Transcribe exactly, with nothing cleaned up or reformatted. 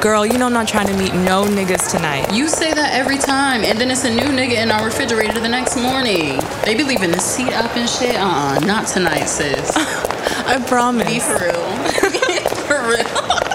Girl, you know I'm not trying to meet no niggas tonight. You say that every time, and then it's a new nigga in our refrigerator the next morning. They be leaving the seat up and shit. Uh-uh, not tonight, sis. I promise. Be for real. For real.